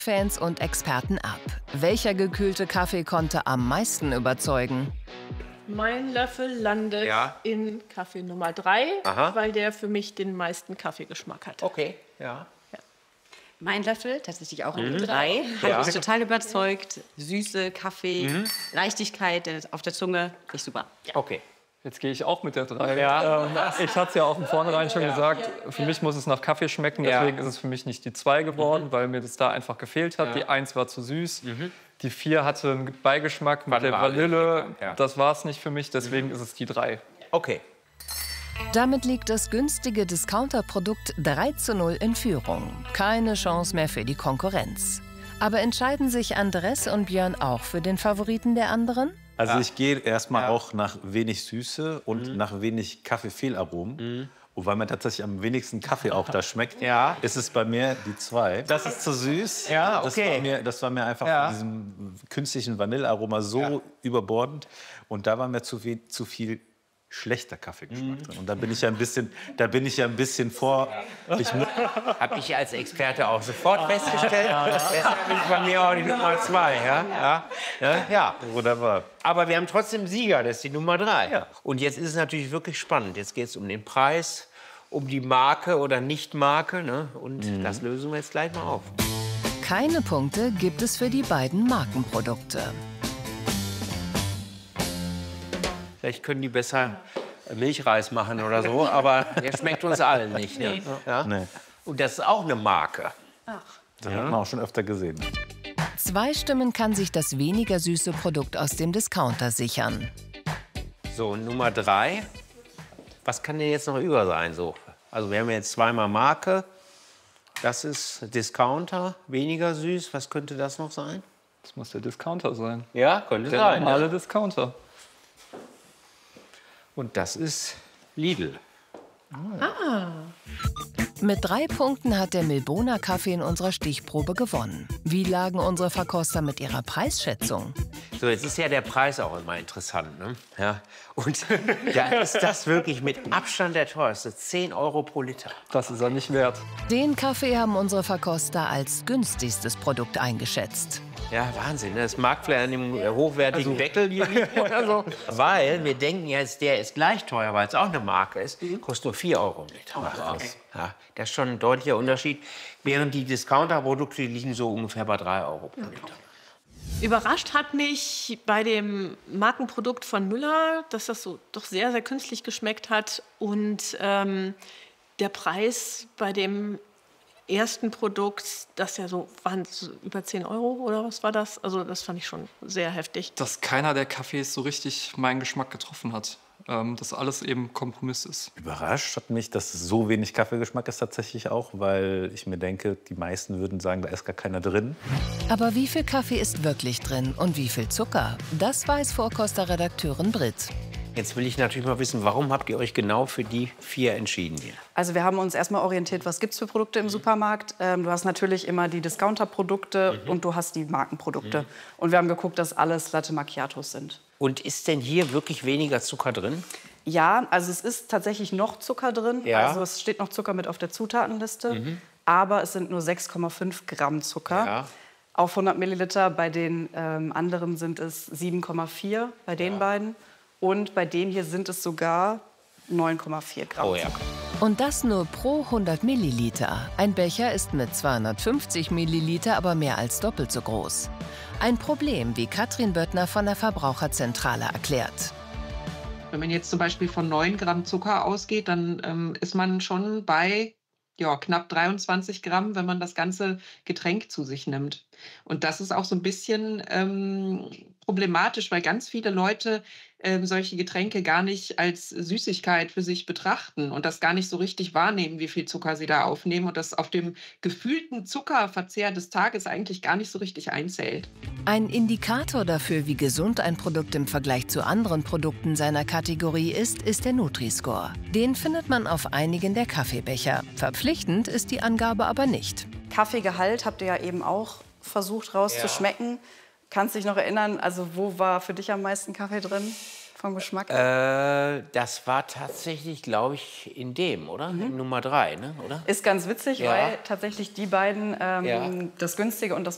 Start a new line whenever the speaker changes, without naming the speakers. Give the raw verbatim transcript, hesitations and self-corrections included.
Fans und Experten ab. Welcher gekühlte Kaffee konnte am meisten überzeugen?
Mein Löffel landet
Ja.
in Kaffee Nummer drei,
Aha.
weil der für mich den meisten Kaffeegeschmack hat.
Okay, ja.
Mein Löffel, tatsächlich auch in drei, hat
Ja.
mich total überzeugt. Süße, Kaffee, Leichtigkeit äh, auf der Zunge, nicht super.
Okay.
Jetzt gehe ich auch mit der drei.
Ja.
Ähm, ich hatte es ja auch von vornherein schon gesagt, für mich muss es nach Kaffee schmecken.
Ja.
Deswegen ist es für mich nicht die zwei geworden, weil mir das da einfach gefehlt hat. Die eins war zu süß. Die vier hatte einen Beigeschmack mit der
Vanille.
Vanille.
Ja.
Das war es nicht für mich, deswegen ist es die drei.
Okay.
Damit liegt das günstige Discounter-Produkt drei zu null in Führung. Keine Chance mehr für die Konkurrenz. Aber entscheiden sich Andres und Björn auch für den Favoriten der anderen?
Also ich gehe erstmal auch nach wenig Süße und nach wenig Kaffeefehlaromen. Und weil man tatsächlich am wenigsten Kaffee auch da schmeckt,
Ja.
ist es bei mir die zwei. Das ist zu süß.
Ja,
Das
okay.
war mir, das war mir einfach
Ja.
von diesem künstlichen Vanillearoma so
Ja.
überbordend. Und da war mir zu viel, zu viel schlechter Kaffeegeschmack drin. Und da bin ich ja ein bisschen, da bin ich ja ein bisschen vor. Ich, mu-
Habe ich als Experte auch sofort festgestellt. Deshalb ist bei mir auch die Nummer zwei. Ja? Ja. Ja. Ja.
wunderbar.
Aber wir haben trotzdem Sieger, das ist die Nummer drei.
Ja.
Und jetzt ist es natürlich wirklich spannend. Jetzt geht es um den Preis, um die Marke oder Nicht-Marke. Ne? Und das lösen wir jetzt gleich mal auf.
Keine Punkte gibt es für die beiden Markenprodukte.
Vielleicht können die besser Milchreis machen oder so, aber der schmeckt uns allen nicht. Ne? Ja?
Nee,
Und das ist auch eine Marke.
das hat man auch schon öfter gesehen.
Zwei Stimmen kann sich das weniger süße Produkt aus dem Discounter sichern.
So, Nummer drei. Was kann denn jetzt noch über sein? So? Also wir haben jetzt zweimal Marke. Das ist Discounter, weniger süß. Was könnte das noch sein?
Das muss der Discounter sein.
Ja, könnte
Der
sein.
normale
Ja.
Discounter.
Und das ist Lidl.
Mit drei Punkten hat der Milboner Kaffee in unserer Stichprobe gewonnen. Wie lagen unsere Verkoster mit ihrer Preisschätzung?
So, jetzt ist ja der Preis auch immer interessant. Ne? Ja. Und da ist das wirklich mit Abstand der teuerste. zehn Euro pro Liter.
Das ist er nicht wert.
Den Kaffee haben unsere Verkoster als günstigstes Produkt eingeschätzt.
Ja, Wahnsinn. Ne? Das mag vielleicht an dem hochwertigen Deckel hier liegen oder so. Weil wir denken jetzt, der ist gleich teuer, weil es auch eine Marke ist. Kostet nur vier Euro im Liter. Ja, das ist schon ein deutlicher Unterschied. Während die Discounter-Produkte liegen so ungefähr bei drei Euro pro Liter.
Überrascht hat mich bei dem Markenprodukt von Müller, dass das so doch sehr, sehr künstlich geschmeckt hat. Und ähm, der Preis bei dem ersten Produkt, das ja so, waren es über zehn Euro oder was war das? Also das fand ich schon sehr heftig.
Dass keiner der Kaffees so richtig meinen Geschmack getroffen hat. Ähm, dass alles eben Kompromiss ist.
Überrascht hat mich, dass es so wenig Kaffeegeschmack ist tatsächlich auch, weil ich mir denke, die meisten würden sagen, da ist gar keiner drin.
Aber wie viel Kaffee ist wirklich drin und wie viel Zucker? Das weiß Vorkoster-Redakteurin Britt.
Jetzt will ich natürlich mal wissen, warum habt ihr euch genau für die vier entschieden hier?
Also wir haben uns erstmal orientiert, was gibt es für Produkte im Supermarkt. Ähm, du hast natürlich immer die Discounter-Produkte und du hast die Markenprodukte. Und wir haben geguckt, dass alles Latte Macchiatos sind.
Und ist denn hier wirklich weniger Zucker drin?
Ja, also es ist tatsächlich noch Zucker drin.
Ja.
Also es steht noch Zucker mit auf der Zutatenliste. Aber es sind nur sechs Komma fünf Gramm Zucker.
Ja.
Auf hundert Milliliter. Bei den ähm, anderen sind es sieben Komma vier bei den beiden. Und bei dem hier sind es sogar neun Komma vier Gramm.
Oh ja.
Und das nur pro hundert Milliliter. Ein Becher ist mit zweihundertfünfzig Milliliter aber mehr als doppelt so groß. Ein Problem, wie Katrin Böttner von der Verbraucherzentrale erklärt.
Wenn man jetzt zum Beispiel von neun Gramm Zucker ausgeht, dann ähm, ist man schon bei ja, knapp dreiundzwanzig Gramm, wenn man das ganze Getränk zu sich nimmt. Und das ist auch so ein bisschen ähm, problematisch, weil ganz viele Leute ähm, solche Getränke gar nicht als Süßigkeit für sich betrachten und das gar nicht so richtig wahrnehmen, wie viel Zucker sie da aufnehmen und das auf dem gefühlten Zuckerverzehr des Tages eigentlich gar nicht so richtig einzählt.
Ein Indikator dafür, wie gesund ein Produkt im Vergleich zu anderen Produkten seiner Kategorie ist, ist der Nutri-Score. Den findet man auf einigen der Kaffeebecher. Verpflichtend ist die Angabe aber nicht.
Kaffeegehalt habt ihr ja eben auch versucht rauszuschmecken. Kannst dich noch erinnern, also wo war für dich am meisten Kaffee drin vom Geschmack?
Äh, das war tatsächlich, glaube ich, in dem, oder? In Nummer drei, ne? Oder?
Ist ganz witzig,
Ja.
weil tatsächlich die beiden, ähm,
Ja.
das günstige und das